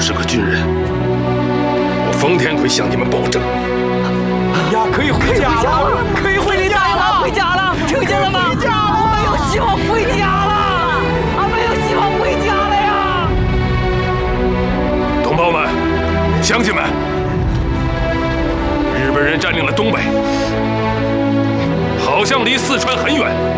是个军人，我冯天奎向你们保证， 呀，可以回家了，可以回家了， 回家了，听见了吗？我们有希望回家了，俺们有希望回家了呀！ 同胞们，乡亲们，日本人占领了东北，好像离四川很远。